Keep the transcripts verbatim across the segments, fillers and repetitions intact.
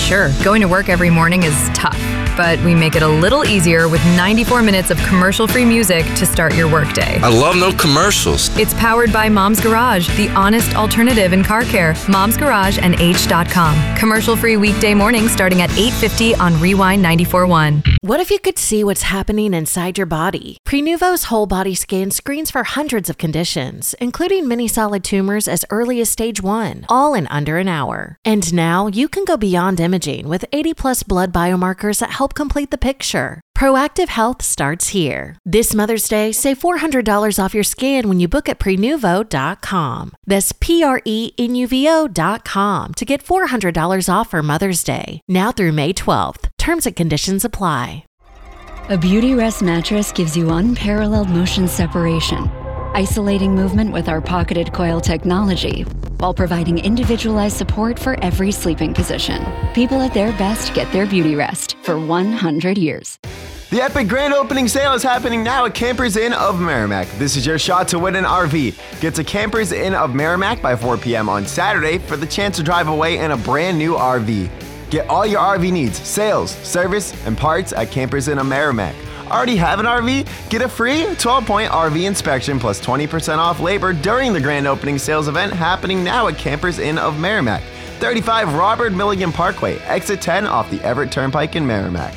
Sure, going to work every morning is tough, but we make it a little easier with ninety-four minutes of commercial-free music to start your workday. I love no commercials. It's powered by Mom's Garage, the honest alternative in car care. Mom's Garage and H dot com. Commercial-free weekday mornings starting at eight fifty on Rewind ninety-four point one. What if you could see what's happening inside your body? Prenuvo's whole body scan screens for hundreds of conditions, including many solid tumors as early as stage one, all in under an hour. And now you can go beyond imaging with eighty plus blood biomarkers that help complete the picture. Proactive health starts here. This Mother's Day, save four hundred dollars off your scan when you book at prenuvo dot com. That's P R E N U V O dot com to get four hundred dollars off for Mother's Day, now through May twelfth. Terms and conditions apply. A Beautyrest mattress gives you unparalleled motion separation, isolating movement with our pocketed coil technology, while providing individualized support for every sleeping position. People at their best get their Beautyrest for one hundred years. The epic grand opening sale is happening now at Campers Inn of Merrimack. This is your shot to win an R V. Get to Campers Inn of Merrimack by four p.m. on Saturday for the chance to drive away in a brand new R V. Get all your R V needs, sales, service, and parts at Campers Inn of Merrimack. Already have an R V? Get a free twelve-point R V inspection plus twenty percent off labor during the grand opening sales event happening now at Campers Inn of Merrimack. thirty-five Robert Milligan Parkway, exit ten off the Everett Turnpike in Merrimack.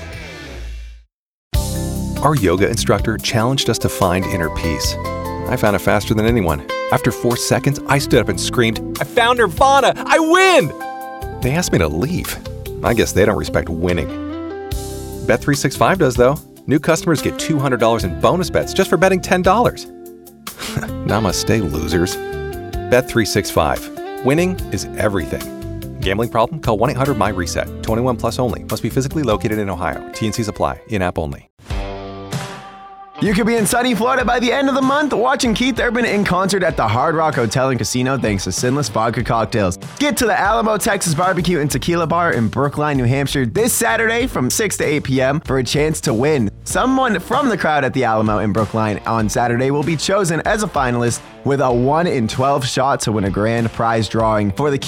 Our yoga instructor challenged us to find inner peace. I found it faster than anyone. After four seconds, I stood up and screamed, "I found Nirvana! I win!" They asked me to leave. I guess they don't respect winning. Bet three sixty-five does, though. New customers get two hundred dollars in bonus bets just for betting ten dollars. Namaste, losers. Bet three sixty-five. Winning is everything. Gambling problem? Call one eight hundred M Y reset. twenty-one plus only. Must be physically located in Ohio. T and Cs apply. In-app only. You could be in sunny Florida by the end of the month watching Keith Urban in concert at the Hard Rock Hotel and Casino thanks to Sinless Vodka Cocktails. Get to the Alamo Texas Barbecue and Tequila Bar in Brookline, New Hampshire this Saturday from six to eight p.m. for a chance to win. Someone from the crowd at the Alamo in Brookline on Saturday will be chosen as a finalist with a one in twelve shot to win a grand prize drawing for the